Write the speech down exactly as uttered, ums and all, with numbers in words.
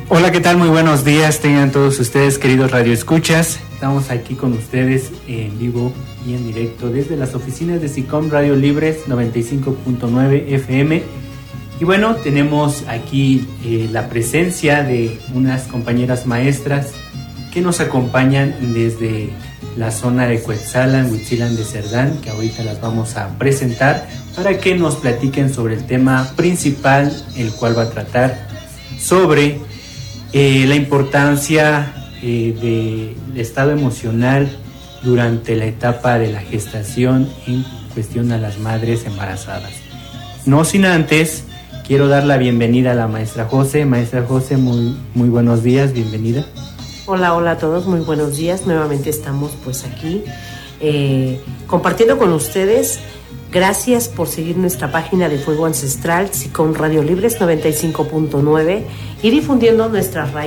Hola, ¿qué tal? Muy buenos días, tengan todos ustedes, queridos radioescuchas. Estamos aquí con ustedes en vivo y en directo desde las oficinas de SICOM Radio Libres noventa y cinco punto nueve F M. Y bueno, tenemos aquí eh, la presencia de unas compañeras maestras que nos acompañan desde la zona de Cuetzalan, Huitzilan de Cerdán, que ahorita las vamos a presentar para que nos platiquen sobre el tema principal, el cual va a tratar sobre eh, la importancia eh, del estado emocional durante la etapa de la gestación en cuestión a las madres embarazadas. No sin antes, quiero dar la bienvenida a la maestra José. Maestra José, muy, muy buenos días, bienvenida. Hola, hola a todos, muy buenos días. Nuevamente estamos pues aquí eh, compartiendo con ustedes. Gracias por seguir nuestra página de Fuego Ancestral, SICOM Radio Libres noventa y cinco punto nueve y difundiendo nuestras raíces.